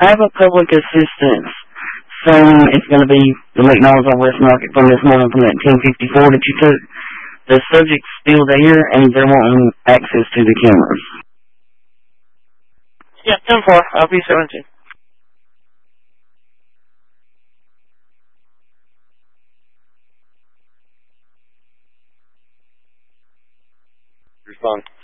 I have a public assistance saying it's going to be the McDonald's on West Market from this morning from that 1054 that you took. The subject's still there, and they're wanting access to the cameras. Yeah, 10-4. I'll be 17. Respond.